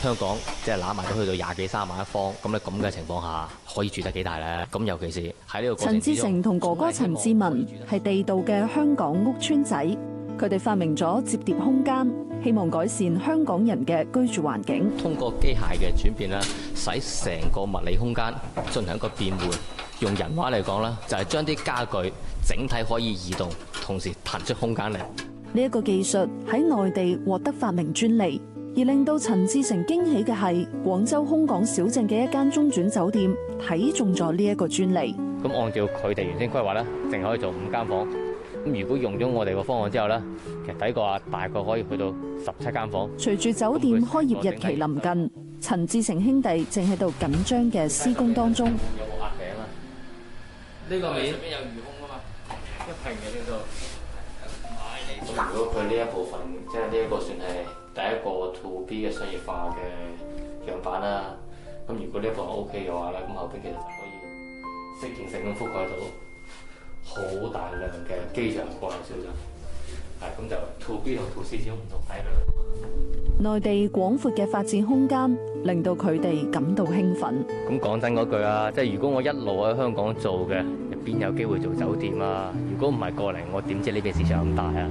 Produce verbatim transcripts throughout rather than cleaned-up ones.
香港即係攬埋都去到廿幾三十萬一方，咁咧咁嘅情況下，可以住得幾大咧？咁尤其是喺呢個過程之中， 陳志成同哥哥陳志文係地道嘅香港屋邨仔，佢哋發明咗摺疊空間，希望改善香港人嘅居住環境。 通過機械嘅轉變啦，使成個物理空間進行一個變換。用人話嚟講啦，就係將啲家具整體可以移動，同時騰出空間嚟。 呢一個技術喺內地獲得發明專利，而令到陳志成驚喜嘅係，廣州空港小鎮嘅一間中轉酒店睇中咗呢一個專利。 咁按照佢哋原先規劃咧，淨可以做五間房。咁如果用咗我哋個方案之後咧，其實睇過啊，大概可以去到十七間房。 隨住酒店開業日期臨近，陳志成兄弟正喺度緊張嘅施工當中。 有冇壓頂啊？呢個面上邊有魚空啊嘛，一平嘅呢度。咁如果佢呢一部分，即係呢一個算係第一個 to B 嘅商業化嘅樣板啦。咁如果呢一部分 O K 嘅話咧，咁後邊其實就可以適應性咁覆蓋到好大量嘅機場國內小鎮。係咁就 to B 同 to C 始終唔同體量。 內地廣闊嘅發展空間令到佢哋感到興奮。 咁講真嗰句啊，即係如果我一路喺香港做嘅，邊有機會做酒店啊？如果唔係過嚟，我點知呢邊市場咁大啊？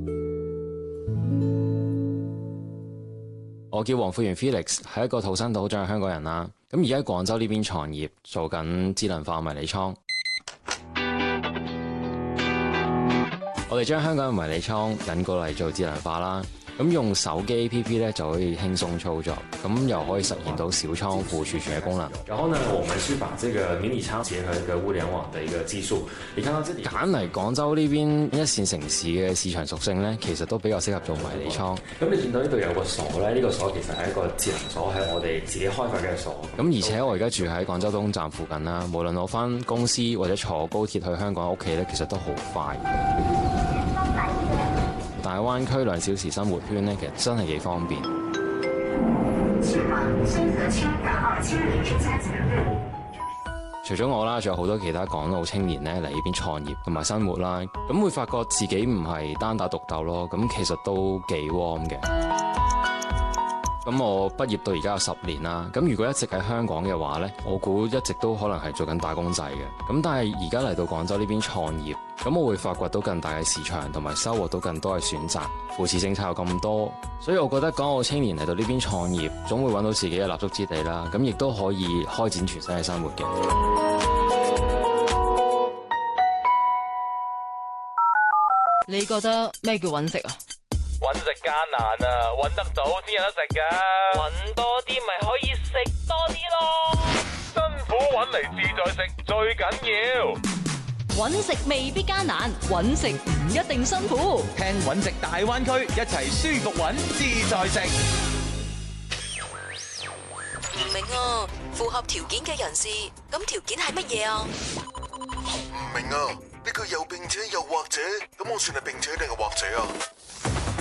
我叫黃富源 Felix， 係一個土生土長嘅香港人啦。咁而家喺廣州呢邊創業，做緊智能化迷你倉。我哋將香港嘅迷你倉引過嚟做智能化啦。咁用手機 A P P 咧就可以輕鬆操作，咁又可以實現到小倉庫儲存嘅功能。 然後呢，我們是把這個迷你倉結合一個物聯網的一個技術。你看到這裡揀嚟廣州呢邊一線城市嘅市場屬性咧，其實都比較適合做迷你倉。 咁你見到呢度有個鎖咧，呢、這個鎖其實係一個智能鎖，係我哋自己開發嘅鎖。 咁而且我而家住喺廣州東站附近啦，無論我返公司或者坐高鐵去香港屋企咧，其實都好快。大灣區兩小時生活圈咧，其實真係幾方便。除咗我啦，仲有好多其他港澳青年咧嚟呢邊創業同埋生活啦，咁會發覺自己唔係單打獨鬥咯，咁其實都幾 warm 嘅。咁我畢業到而家有十年啦，咁如果一直喺香港嘅話呢，我估一直都可能係做緊打工仔嘅。咁但係而家嚟到廣州呢邊創業，咁我會發掘到更大嘅市場，同埋收穫到更多嘅選擇。扶持政策有咁多，所以我覺得港澳青年嚟到呢邊創業，總會揾到自己嘅立足之地啦。咁亦都可以開展全新嘅生活嘅。 你覺得咩叫揾食啊？ 揾食艱難啊，揾得到先有得食噶。揾多啲咪可以食多啲咯。辛苦揾嚟自在食最緊要。 揾食未必艱難，揾食唔一定辛苦。 聽揾食大灣區，一齊舒服揾自在食。 唔明啊，符合條件嘅人士，咁條件係乜嘢啊？ 唔明啊，呢個又並且又或者，咁我算係並且定係或者啊？